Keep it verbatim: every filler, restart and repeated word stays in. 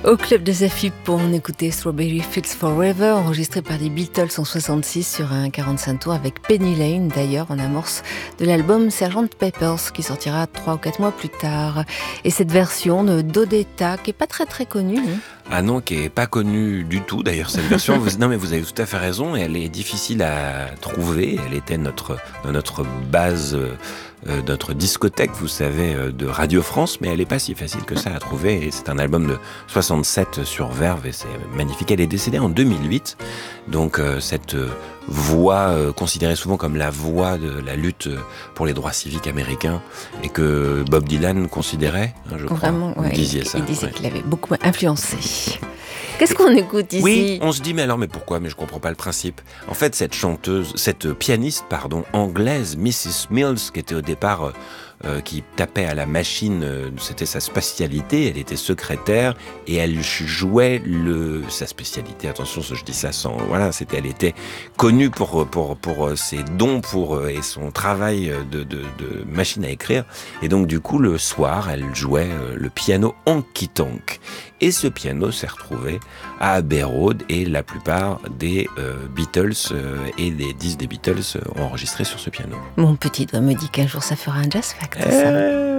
Au Club des Afib pour en écouter Strawberry Fields Forever, enregistré par les Beatles en soixante-six sur un quarante-cinq tours avec Penny Lane, d'ailleurs en amorce de l'album sergeant Pepper's qui sortira trois ou quatre mois plus tard. Et cette version de Dodetta qui est pas très très connue. Hein. Ah non, qui est pas connue du tout d'ailleurs cette version. vous, non mais vous avez tout à fait raison, elle est difficile à trouver. Elle était notre, dans notre base, euh, notre discothèque, vous savez, euh, de Radio France, mais elle est pas si facile que ça à trouver. Et c'est un album de soixante-sept sur Verve et c'est magnifique. Elle est décédée en deux mille huit, donc euh, cette euh, voix euh, considérée souvent comme la voix de la lutte pour les droits civiques américains et que Bob Dylan considérait, hein, je crois. Vraiment, ouais, Vous disiez il, ça. il disait ouais. qu'il avait beaucoup influencé. Qu'est-ce qu'on écoute ici ? Oui, on se dit mais alors mais pourquoi ? Mais je comprends pas le principe. En fait, cette chanteuse, cette pianiste pardon anglaise, missus Mills, qui était au départ euh, qui tapait à la machine, euh, c'était sa spécialité. Elle était secrétaire et elle jouait le sa spécialité. Attention, je dis ça sans voilà, c'était elle était connue pour pour pour ses dons pour et son travail de de, de machine à écrire. Et donc du coup le soir, elle jouait le piano honky tonk. Et ce piano s'est retrouvé à Abbey Road et la plupart des euh, Beatles euh, et des disques des Beatles euh, ont enregistré sur ce piano. Mon petit doigt me dit qu'un jour ça fera un jazz fact. Euh...